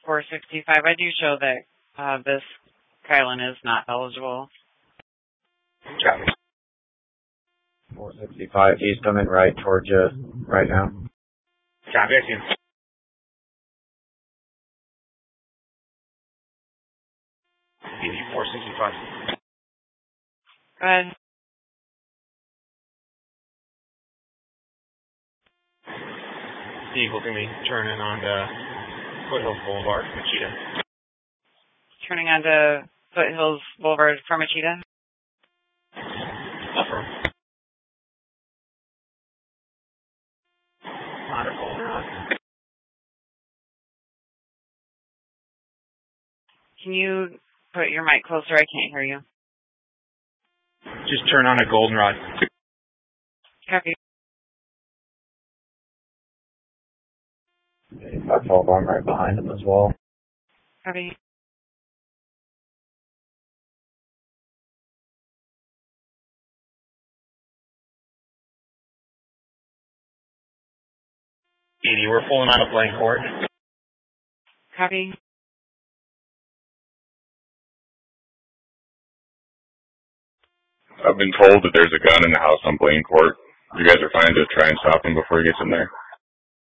465. I do show that this Kylan is not eligible. Copy. 465. He's coming right towards you right now. Copy, I see him. PD 465. Go ahead. Vehicle going to be turning onto Foothills Boulevard, Machida. Turning onto Foothills Boulevard from Machida. Affirm. Wonderful. Can you put your mic closer? I can't hear you. Just turn on a goldenrod. Copy. 512, I'm right behind him as well. Copy. Edie, we're pulling out of Blaine Court. Copy. I've been told that there's a gun in the house on Blaine Court. You guys are fine to try and stop him before he gets in there?